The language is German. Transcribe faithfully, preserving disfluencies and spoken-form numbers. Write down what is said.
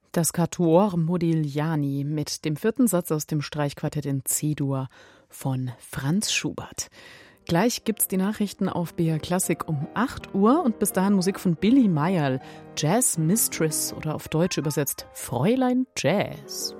Das Quatuor Modigliani mit dem vierten Satz aus dem Streichquartett in C-Dur von Franz Schubert. Gleich gibt's die Nachrichten auf B R Klassik um acht Uhr und bis dahin Musik von Billy Meier, Jazz Mistress oder auf Deutsch übersetzt Fräulein Jazz.